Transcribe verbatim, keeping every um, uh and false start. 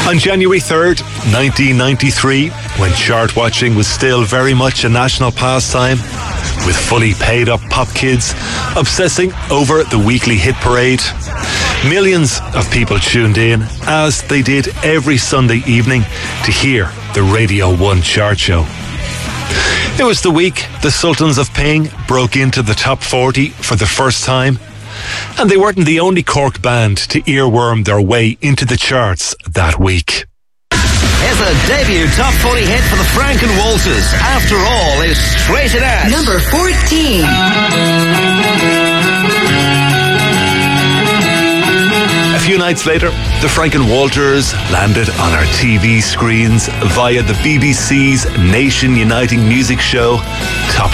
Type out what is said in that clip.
On January third, nineteen ninety-three, when chart watching was still very much a national pastime, with fully paid up pop kids obsessing over the weekly hit parade, millions of people tuned in, as they did every Sunday evening, to hear the Radio one chart show. It was the week the Sultans of Ping broke into the top forty for the first time, and they weren't the only Cork band to earworm their way into the charts that week. Here's a debut top forty hit for the Franken Walters. After All is straight at number fourteen. A few nights later, the Franken Walters landed on our T V screens via the B B C's Nation Uniting Music Show, Top